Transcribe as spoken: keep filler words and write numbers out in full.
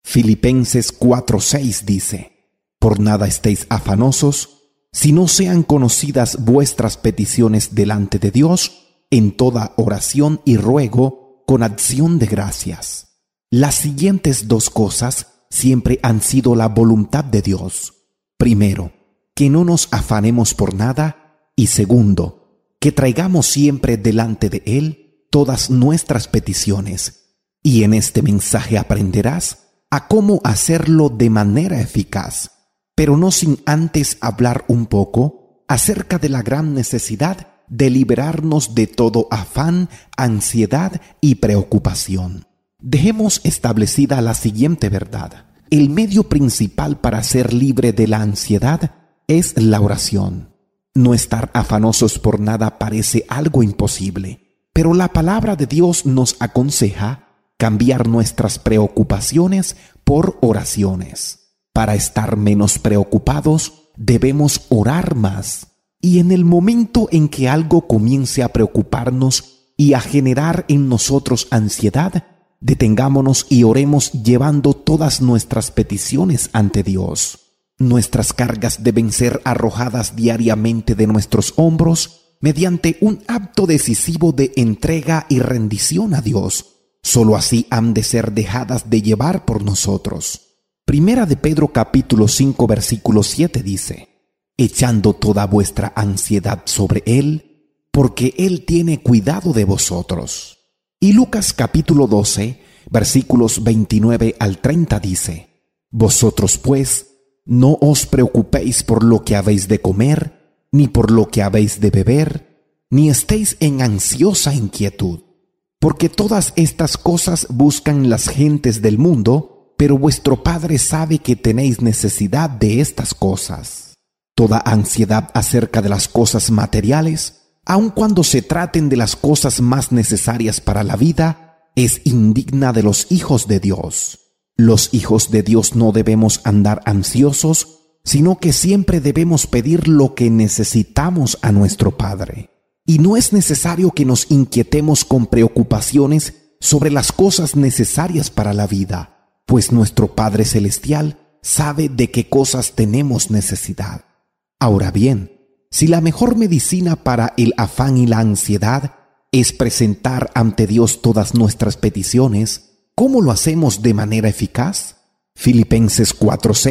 Filipenses cuatro seis dice: Por nada estéis afanosos, si no sean conocidas vuestras peticiones delante de Dios, en toda oración y ruego, con acción de gracias. Las siguientes dos cosas siempre han sido la voluntad de Dios. Primero, que no nos afanemos por nada, y segundo, que traigamos siempre delante de Él todas nuestras peticiones. Y en este mensaje aprenderás a cómo hacerlo de manera eficaz, pero no sin antes hablar un poco acerca de la gran necesidad de liberarnos de todo afán, ansiedad y preocupación. Dejemos establecida la siguiente verdad. El medio principal para ser libre de la ansiedad es la oración. No estar afanosos por nada parece algo imposible, pero la palabra de Dios nos aconseja cambiar nuestras preocupaciones por oraciones. Para estar menos preocupados, debemos orar más. Y en el momento en que algo comience a preocuparnos y a generar en nosotros ansiedad, detengámonos y oremos llevando todas nuestras peticiones ante Dios. Nuestras cargas deben ser arrojadas diariamente de nuestros hombros mediante un acto decisivo de entrega y rendición a Dios. Solo así han de ser dejadas de llevar por nosotros. Primera de Pedro capítulo cinco versículo siete dice: echando toda vuestra ansiedad sobre Él, porque Él tiene cuidado de vosotros. Y Lucas capítulo doce, versículos veintinueve al treinta dice: Vosotros pues, no os preocupéis por lo que habéis de comer, ni por lo que habéis de beber, ni estéis en ansiosa inquietud. Porque todas estas cosas buscan las gentes del mundo, pero vuestro Padre sabe que tenéis necesidad de estas cosas. Toda ansiedad acerca de las cosas materiales, aun cuando se traten de las cosas más necesarias para la vida, es indigna de los hijos de Dios. Los hijos de Dios no debemos andar ansiosos, sino que siempre debemos pedir lo que necesitamos a nuestro Padre. Y no es necesario que nos inquietemos con preocupaciones sobre las cosas necesarias para la vida, pues nuestro Padre Celestial sabe de qué cosas tenemos necesidad. Ahora bien, si la mejor medicina para el afán y la ansiedad es presentar ante Dios todas nuestras peticiones, ¿cómo lo hacemos de manera eficaz? Filipenses cuatro seis